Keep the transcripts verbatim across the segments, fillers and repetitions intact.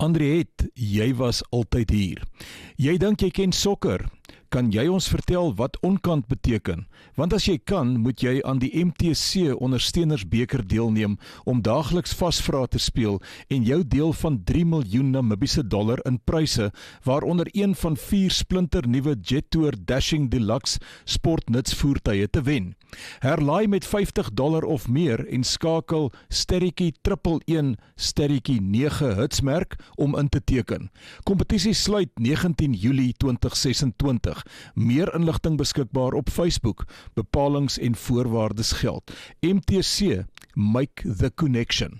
Andriet, jy was altyd hier. Jy dink jy ken sokker. Kan jy ons vertel wat onkant beteken? Want as jy kan, moet jy aan die M T C ondersteunersbeker deelneem om daagliks vasvrae te speel en jou deel van drie miljoen Namibiese dollar in pryse, waaronder een van vier splinter nuwe Jetour Dashing Deluxe sportnutsvoertuie te wen. Herlaai met vyftig dollar of meer en skakel sterretjie triple een sterretjie nege hitsmerk om in te teken. Kompetisie sluit negentien Julie twintig sesentwintig. Meer inligting beskikbaar op Facebook. Bepalings en voorwaardes geld. M T C, make the connection.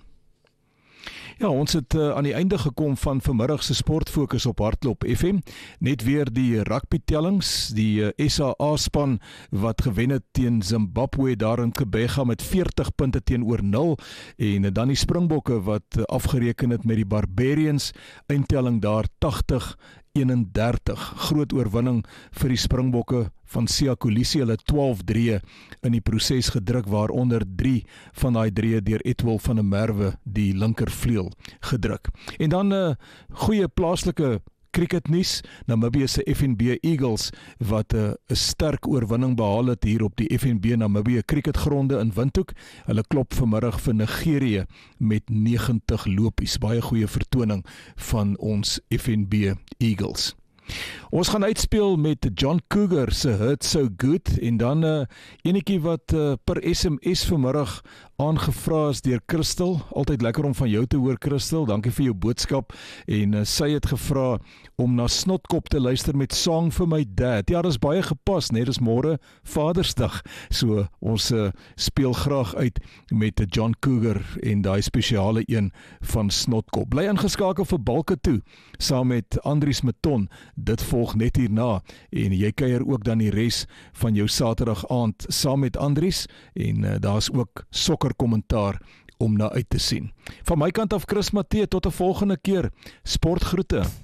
Ja, ons het uh, aan die einde gekom van vanmiddag se sportfokus op Hardloop F M. Net weer die rugby tellings, die uh, S A A-span wat gewen het teen Zimbabwe daar in Kebega met veertig punte teenoor nul en uh, dan die Springbokke wat uh, afgereken het met die Barbarians, eindtelling daar tagtig eenendertig. Groot oorwinning vir die Springbokke van Siya Kolisi, hulle twaalf drie in die proses gedruk, waaronder drie van daai drie deur Etwil van der Merwe, die linkervleuel, gedruk. En dan 'n uh, goeie plaaslike cricketnuus, Namibië se F N B Eagles wat 'n uh, sterk oorwinning behaal het hier op die F N B Namibië cricketgronde in Windhoek. Hulle klop vanmiddag vir Nigerië met negentig lopies. Baie goeie vertoning van ons F N B Eagles. Ons gaan uitspeel met John Cougar se Hurt So Good en dan 'n uh, enetjie wat uh, per S M S vanmiddag aangevra is deur Christel. Altyd lekker om van jou te hoor, Christel. Dankie vir jou boodskap. En uh, sy het gevra om na Snotkop te luister met Song for My Dad. Ja, dis baie gepas, net is môre Vadersdag. So ons uh, speel graag uit met John Cougar en daai spesiale een van Snotkop. Bly ingeskakel vir Balke toe saam met Andries Meton. Dit volg net hierna en jy kuier ook dan die res van jou Saterdag aand saam met Andries en uh, daar's ook sokker kommentaar om na uit te sien. Van my kant af Chris Matthee, tot 'n volgende keer. Sportgroete.